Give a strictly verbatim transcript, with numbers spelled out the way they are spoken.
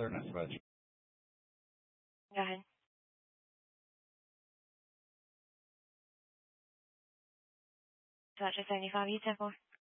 certain I suppose. Go ahead. So that's just seventy-five you said for?